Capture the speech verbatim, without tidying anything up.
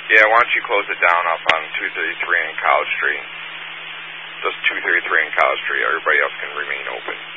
Yeah, why don't you close it down up on two thirty-three in College Street? Just two thirty-three in College Street. Everybody else can remain open.